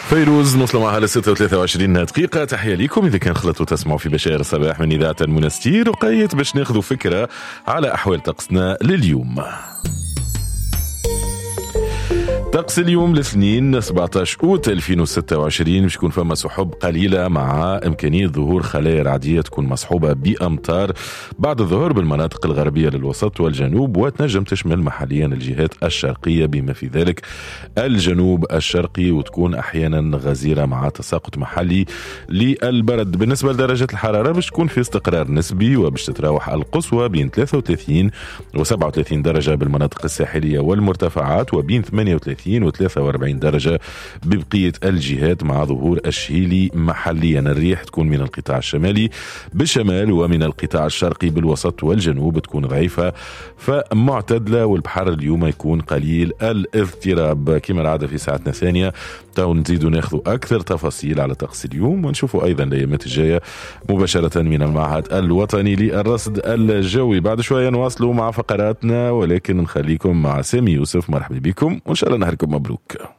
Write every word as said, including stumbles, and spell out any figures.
فيروز نوصل معها لستة وثلاثة وعشرين دقيقة. تحية لكم إذا كان خلطوا تسمعوا في بشائر الصباح من إذاعة المنستير، وقيت باش ناخذوا فكرة على أحوال طقسنا لليوم. طقس اليوم الاثنين سبعة عشر أوت ألفين وستة وعشرين باش يكون فما سحب قليلة مع إمكانية ظهور خلايا رعدية تكون مصحوبة بأمطار بعد الظهر بالمناطق الغربية للوسط والجنوب، وتنجم تشمل محليا الجهات الشرقية بما في ذلك الجنوب الشرقي، وتكون أحيانا غزيرة مع تساقط محلي للبرد. بالنسبة لدرجة الحرارة باش تكون في استقرار نسبي، وباش تتراوح القصوى بين ثلاثة وثلاثين و سبعة وثلاثين درجة بالمناطق الساحلية والمرتفعات، وبين ثمانية وثلاثين و ثلاثة وأربعين درجة ببقية الجهات مع ظهور الشهيلي محليا. الريح تكون من القطاع الشمالي بالشمال ومن القطاع الشرقي بالوسط والجنوب تكون ضعيفة فمعتدلة، والبحر اليوم يكون قليل الاضطراب. كما العادة في ساعتنا ثانية تو نزيدوا ناخذوا أكثر تفاصيل على طقس اليوم، ونشوفوا أيضا الأيامات الجاية مباشرة من المعهد الوطني للرصد الجوي. بعد شوية نواصلوا مع فقراتنا، ولكن نخليكم مع سامي يوسف. مرحبا بكم وإن شاء الله نهاركم مبروك.